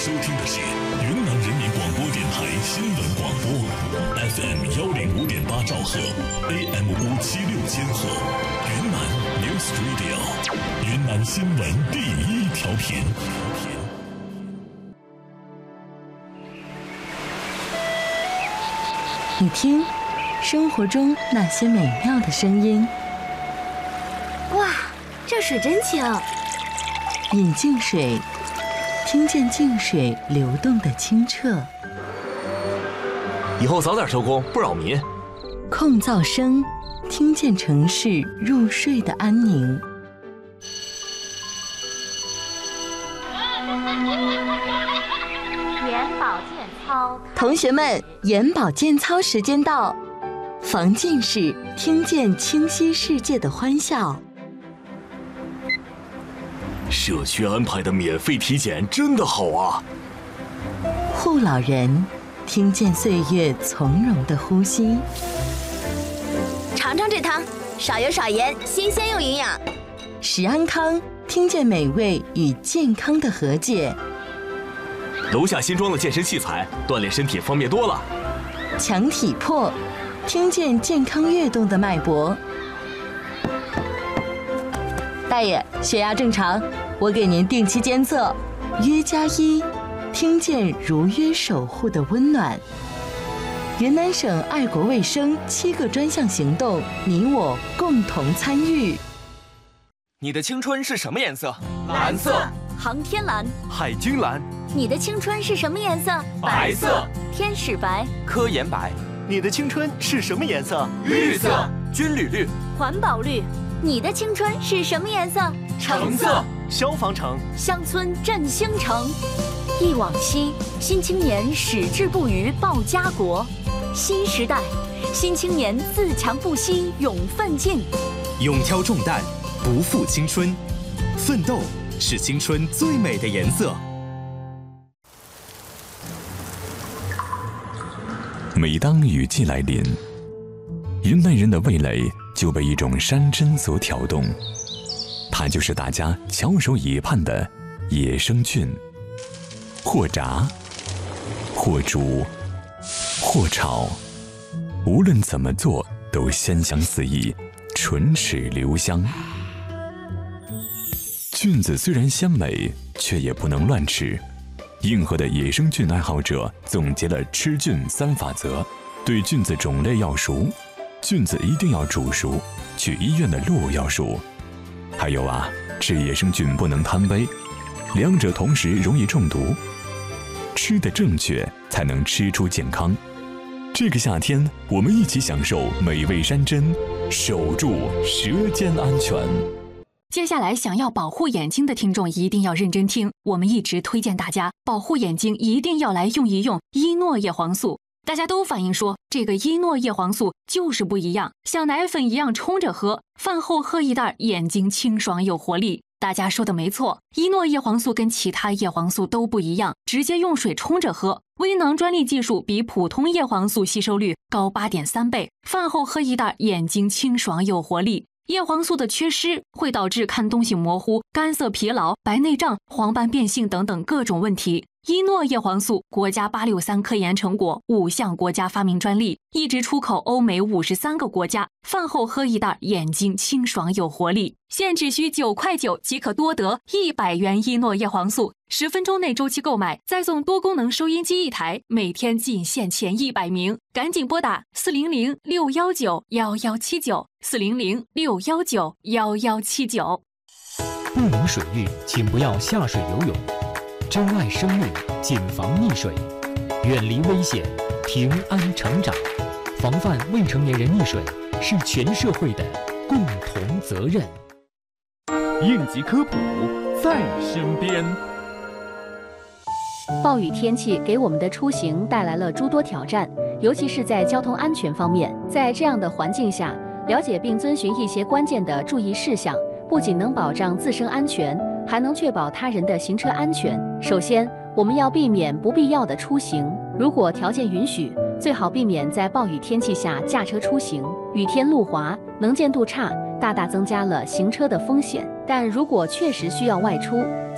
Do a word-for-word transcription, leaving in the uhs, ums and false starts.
收听的是云南人民广播电台新闻广播 F M 幺零五点八兆赫 A M 五七六千赫，云南 News Radio， 云南新闻第一调频。 你听，生活中那些美妙的声音。 哇，这水真清。 饮净水，听见净水流动的清澈。 以后早点收工，不扰民。 控噪声，听见城市入睡的安宁。 眼保健操， 同学们，眼保健操时间到。防近视，听见清晰世界的欢笑。 社区安排的免费体检真的好啊！ 护老人，听见岁月从容的呼吸。 尝尝这汤，少油少盐，新鲜又营养。 食安康，听见美味与健康的和解。 楼下新装的健身器材，锻炼身体方便多了。 强体魄，听见健康跃动的脉搏。大爷，血压正常，我给您定期监测。约加一，听见如约守护的温暖。云南省爱国卫生七个专项行动，你我共同参与。 你的青春是什么颜色？ 蓝色。 航天蓝。 海军蓝。 你的青春是什么颜色？ 白色。 天使白。 科研白。 你的青春是什么颜色？ 绿色。 军旅绿。 环保绿。你的青春是什么颜色？ 橙色。 消防橙。 乡村振兴城。忆往昔，新青年矢志不渝报家国。新时代，新青年自强不息勇奋进。 勇挑重担，不负青春。奋斗是青春最美的颜色。 每当雨季来临，云南人的味蕾就被一种山珍所挑动，它就是大家翘首以盼的野生菌。或炸，或煮，或炒，无论怎么做都鲜香四溢，唇齿留香。菌子虽然鲜美，却也不能乱吃。硬核的野生菌爱好者总结了吃菌三法则：对菌子种类要熟，菌子一定要煮熟，去医院的路要熟。还有啊，吃野生菌不能贪杯，两者同时容易中毒。吃得正确，才能吃出健康。这个夏天，我们一起享受美味山珍，守住舌尖安全。 接下来，想要保护眼睛的听众一定要认真听，我们一直推荐大家保护眼睛，一定要来用一用伊诺叶黄素。大家都反映说，这个伊诺叶黄素就是不一样，像奶粉一样冲着喝，饭后喝一袋，眼睛清爽有活力。大家说的没错，伊诺叶黄素跟其他叶黄素都不一样，直接用水冲着喝。微囊专利技术比普通叶黄素吸收率高 八点三 倍，饭后喝一袋，眼睛清爽有活力。叶黄素的缺失会导致看东西模糊、干涩疲劳、白内障、黄斑变性等等各种问题。伊诺叶黄素国家八六三科研成果，五项国家发明专利，一直出口欧美五十三个国家。饭后喝一袋，眼睛清爽有活力。现只需九块九即可多得一百元伊诺叶黄素，十分钟内周期购买，再送多功能收音机一台，每天仅限前一百名，赶紧拨打四零零六幺九幺幺七九四零零六幺九幺幺七九。 不明水域，请不要下水游泳。珍爱生命，谨防溺水，远离危险，平安成长。防范未成年人溺水是全社会的共同责任。 应急科普在身边。 暴雨天气给我们的出行带来了诸多挑战，尤其是在交通安全方面。在这样的环境下，了解并遵循一些关键的注意事项，不仅能保障自身安全，还能确保他人的行车安全。首先，我们要避免不必要的出行，如果条件允许，最好避免在暴雨天气下驾车出行。雨天路滑，能见度差，大大增加了行车的风险。但如果确实需要外出，